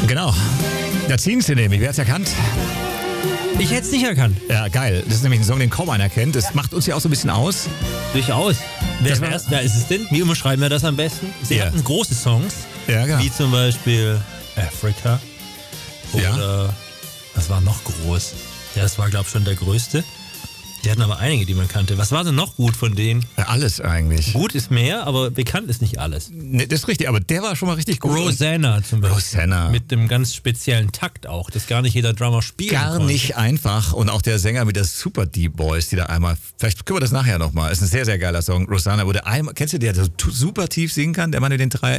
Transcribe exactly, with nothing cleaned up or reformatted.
Genau. Da ziehen sie nämlich. Wer hat's erkannt? Ich hätte es nicht erkannt. Ja, geil. Das ist nämlich ein Song, den kaum einer kennt. Das macht uns ja auch so ein bisschen aus. Durchaus. Wer, Das wer, war- ist, wer ist es denn? Wie umschreiben wir das am besten? Sie Ja. hatten große Songs, Ja, genau. wie zum Beispiel Africa. Oder Ja. was war noch groß? Ja, das war, glaube ich, schon der größte. Die hatten aber einige, die man kannte. Was war denn noch gut von denen? Ja, alles eigentlich. Gut ist mehr, aber bekannt ist nicht alles. Ne, das ist richtig, aber der war schon mal richtig gut. Rosanna zum Beispiel. Rosanna. Mit einem ganz speziellen Takt auch, das gar nicht jeder Drummer spielen Gar konnte. nicht einfach. Und auch der Sänger mit der Super Deep Voice, die da einmal, vielleicht können wir das nachher nochmal, ist ein sehr, sehr geiler Song. Rosanna wurde einmal, kennst du, der so tu- super tief singen kann, der Mann mit den drei